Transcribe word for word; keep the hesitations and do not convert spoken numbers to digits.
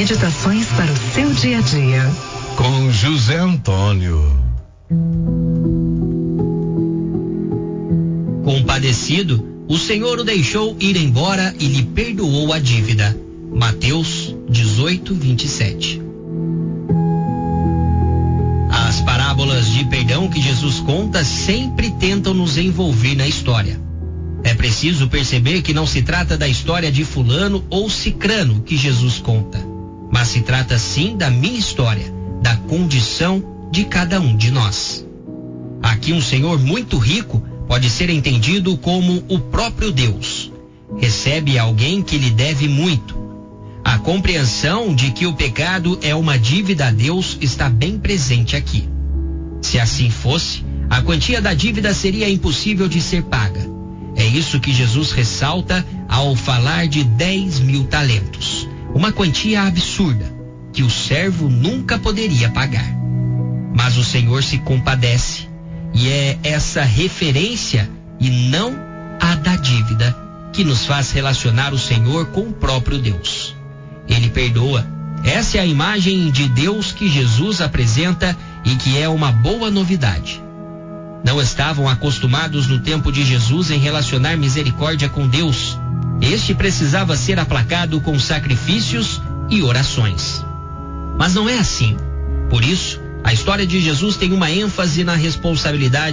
Meditações para o seu dia a dia. Com José Antônio. Compadecido, o Senhor o deixou ir embora e lhe perdoou a dívida. Mateus dezoito, vinte e sete. As parábolas de perdão que Jesus conta sempre tentam nos envolver na história. É preciso perceber que não se trata da história de fulano ou cicrano que Jesus conta, mas se trata sim da minha história, da condição de cada um de nós. Aqui um senhor muito rico pode ser entendido como o próprio Deus. Recebe alguém que lhe deve muito. A compreensão de que o pecado é uma dívida a Deus está bem presente aqui. Se assim fosse, a quantia da dívida seria impossível de ser paga. É isso que Jesus ressalta ao falar de dez mil talentos. Uma quantia absurda, que o servo nunca poderia pagar. Mas o Senhor se compadece, e é essa referência e não a da dívida que nos faz relacionar o Senhor com o próprio Deus. Ele perdoa. Essa é a imagem de Deus que Jesus apresenta e que é uma boa novidade. Não estavam acostumados no tempo de Jesus em relacionar misericórdia com Deus. Este precisava ser aplacado com sacrifícios e orações. Mas não é assim. Por isso, a história de Jesus tem uma ênfase na responsabilidade